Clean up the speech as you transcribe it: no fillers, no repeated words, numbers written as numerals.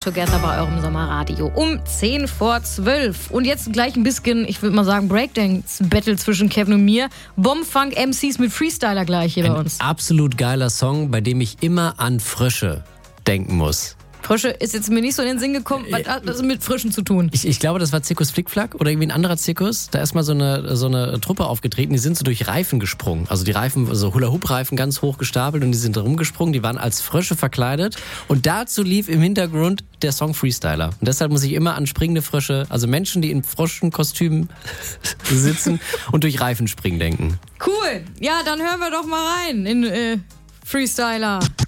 Together bei eurem Sommerradio um 10:10. Und jetzt gleich ein bisschen, ich würde mal sagen, Breakdance-Battle zwischen Kevin und mir. Bombfunk-MCs mit Freestyler gleich hier bei uns. Ein absolut geiler Song, bei dem ich immer an Frösche denken muss. Frösche ist jetzt mir nicht so in den Sinn gekommen. Was hat das mit Fröschen zu tun? Ich glaube, das war Zirkus Flickflack oder irgendwie ein anderer Zirkus. Da ist mal so eine Truppe aufgetreten, die sind so durch Reifen gesprungen. Also die Reifen, so Hula-Hoop-Reifen ganz hoch gestapelt und die sind rumgesprungen. Die waren als Frösche verkleidet und dazu lief im Hintergrund der Song Freestyler. Und deshalb muss ich immer an springende Frösche, also Menschen, die in Froschenkostümen sitzen und durch Reifen springen denken. Cool. Ja, dann hören wir doch mal rein in Freestyler.